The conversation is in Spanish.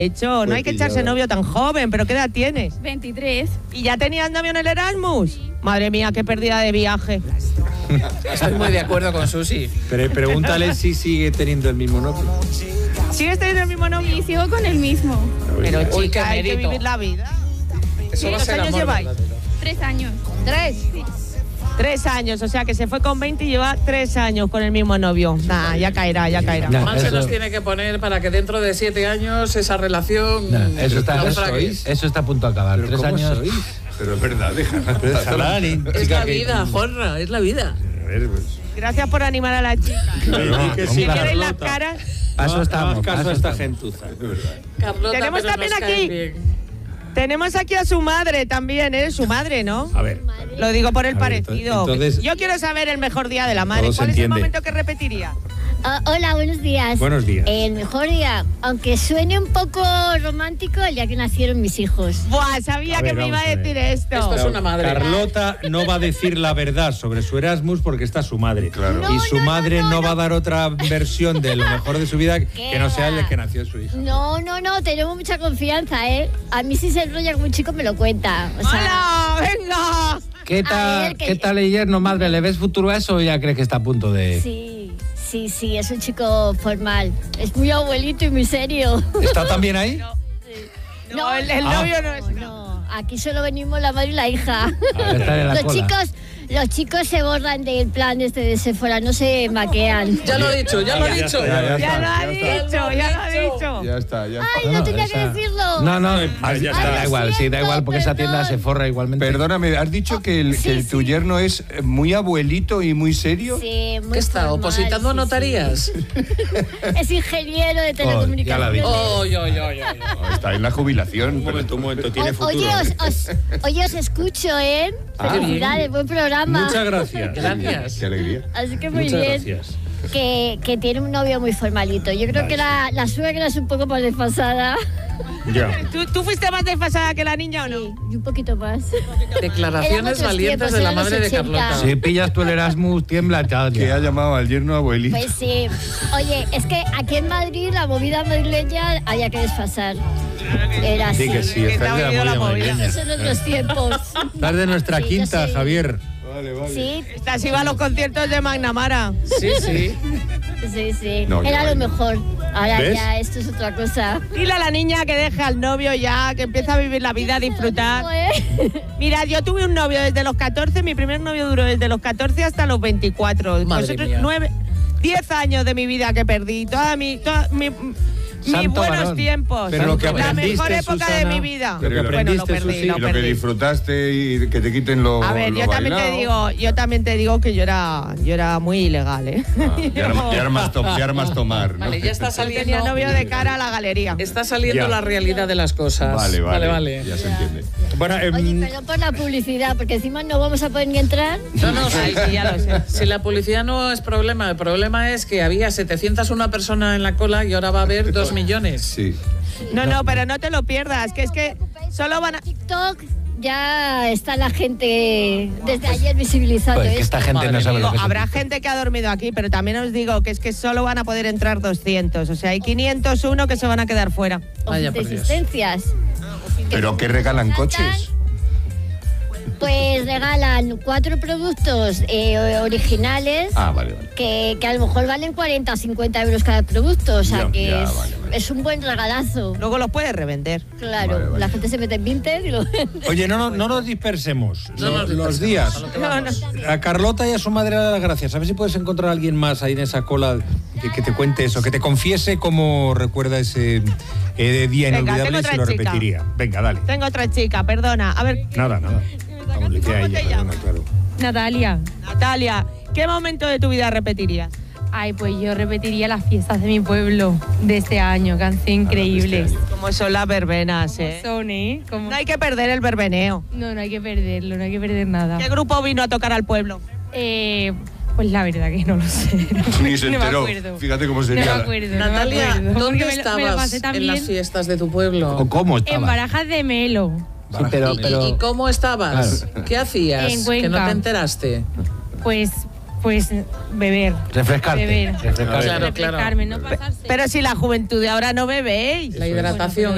hecho, no hay que echarse novio tan joven, pero ¿qué edad tienes? 23. ¿Y ya tenías novio en el Erasmus? Sí. Madre mía, qué pérdida de viaje. Estoy muy de acuerdo con Susi. Pero pregúntale si sigue teniendo el mismo novio. ¿Sigues teniendo el mismo novio? Sí, sigo con el mismo. Pero Uy, chica, qué hay que mérito. vivir la vida. Eso va a ser ¿Cuántos años amor lleváis? verdadero. 3 años. ¿3? Sí. 3 años, o sea que se fue con 20 y lleva 3 años con el mismo novio. Nah, ya caerá, ya caerá. No, Más se eso- nos tiene que poner para que dentro de 7 años esa relación... No, eso está a punto de acabar. ¿Pero 3 cómo años. sois? Pero es verdad, déjala. Es la vida, Jorra, es la vida. A ver, pues. Gracias por animar a la chica. Que Si sí, queréis las Carlota. caras, Paso estamos. Haz caso paso a esta estamos. gentuza. Es verdad. Carlota, Tenemos pero también nos aquí- caes bien. tenemos aquí a su madre también, ¿eh? Su madre, ¿no? A ver. Lo digo por el A ver, parecido. entonces- Yo quiero saber el mejor día de la madre. Todo se ¿Cuál es el entiende. momento que repetiría? Hola, buenos días. Buenos días. El mejor día, aunque suene un poco romántico, el día que nacieron mis hijos. Buah, sabía A que ver, me iba a vamos a ver. decir esto. Esto es una madre. Carlota no va a decir la verdad sobre su Erasmus porque está su madre. Claro. Y su madre no va a dar otra versión de lo mejor de su vida que no sea el de va? que nació su hija. No, tenemos mucha confianza, ¿eh? A mí si se enrolla con un chico me lo cuenta. O sea, ¡Hala! ¡Venga! ¿Qué A tal, ver, que- ¿qué tal el yerno, madre? ¿Le ves futuro a eso o ya crees que está a punto de...? sí, es un chico formal. Es muy abuelito y muy serio. ¿Está también ahí? No, el novio no es. No, aquí solo venimos la madre y la hija. A ver, está en la cola. Los chicos se borran del plan este de Sephora, no se maquean. Ya lo he dicho, ya lo he dicho. Ya lo ha ya dicho, ya lo ha dicho. Ya está, ya está. Ay, no tenía que decirlo. No, ya está. da igual, sí, da Perdón, igual, porque esa tienda perdón. se forra igualmente. Perdóname, ¿has dicho que, Sí, tu sí. yerno es muy abuelito y muy serio? Sí, muy ¿Qué está? formal, ¿Opositando a sí, notarías? sí. Es ingeniero de telecomunicaciones. ya la digo. No, está en la jubilación. Un momento, tiene Oye, os escucho, ¿eh? Felicidades, buen programa. Muchas gracias. Gracias. Qué alegría. Así que muy Muchas bien. gracias. Que tiene un novio muy formalito. Yo creo que la suegra es un poco más desfasada. Ya. ¿Tú fuiste más desfasada que la niña o no? Sí, y un poquito más. Declaraciones Eran otros valientes tiempos, de la eran los madre de 80. Carlota. Si pillas tú el Erasmus, tiembla Que ha Italia. llamado al yerno abuelito. Pues sí. Oye, es que aquí en Madrid la movida madrileña había que desfasar. Era así. Sí que sí, Que te estás ha de venido la la movida movida. madrileña. Esos son otros tiempos. Estás de nuestra Sí, yo quinta, sí. Javier. Vale, vale. Sí, Estás iba a los conciertos de McNamara. Sí, sí. sí. No, Era yo lo no. mejor. Ahora ¿Ves? ya esto es otra cosa. Dile a la niña que deje al novio ya, que empiece a vivir la vida, a disfrutar. Mira, yo tuve un novio desde los 14, mi primer novio duró desde los 14 hasta los 24. Madre mía. 10 años de mi vida que perdí, mis Santo buenos varón. tiempos. Pero lo que la aprendiste, mejor época de Susana, mi vida. lo que Bueno, lo aprendiste, perdí, Susi, lo Y lo que perdí. disfrutaste y que te quiten lo A ver, lo yo también te digo que yo era muy ilegal, ¿eh? Ya armas tomar, ¿no? Vale, ya está Yo saliendo. tenía novio de cara a la galería. Está saliendo Ya. la realidad de las cosas. Vale. Ya se entiende. Bueno, Oye, perdón por la publicidad, porque encima no vamos a poder ni entrar. No, Ay, sí, ya lo sé. Si la publicidad no es problema, el problema es que había 701 personas en la cola y ahora va a haber 2 millones. Sí. No, pero no te lo pierdas, que es que solo van a... TikTok ya está la gente desde ayer visibilizando pues que esto. esta gente no Madre sabe mía. lo que es. Habrá gente que ha dormido aquí, pero también os digo que es que solo van a poder entrar 200. O sea, hay 501 que se van a quedar fuera. Vaya, de por Dios. existencias. ¿Pero qué regalan coches? Pues regalan 4 productos originales Ah, vale. que a lo mejor valen 40 o 50 euros cada producto. O sea Ya, que ya, es, vale. es un buen regalazo. Luego los puedes revender. Claro, Vale. la gente se mete en Vinted y lo Oye, no nos dispersemos. No nos Los dispersemos, días. a lo que vamos. A Carlota y a su madre le da las gracias. A ver si puedes encontrar a alguien más ahí en esa cola que te cuente eso, que te confiese cómo recuerda ese día Venga, inolvidable tengo y se otra lo chica. repetiría. Venga, dale. Tengo otra chica, perdona. A ver, Nada. Vamos, le queda a ¿Cómo ella, te perdona, llamas? claro. Natalia. Natalia, ¿qué momento de tu vida repetirías? Ay, pues yo repetiría las fiestas de mi pueblo de este año, que han sido increíbles. Como son las verbenas, ¿eh? Son, ¿eh? Como- No hay que perder el verbeneo. No hay que perderlo, no hay que perder nada. ¿Qué grupo vino a tocar al pueblo? Pues la verdad que no lo sé. Ni se No me enteró. acuerdo. Fíjate cómo No me sería. acuerdo. Natalia, no me acuerdo. ¿dónde Porque me lo estabas pasé tan en las bien. fiestas de tu pueblo? ¿O cómo estabas? En Barajas de Melo. Sí, pero, ¿Y cómo estabas? Claro. ¿Qué hacías? En Que no Cuenca. te enteraste. Pues beber. refrescarte. Beber. refrescarte. Claro. Refrescarme, no pasarse. Pero si la juventud de ahora no bebéis. La hidratación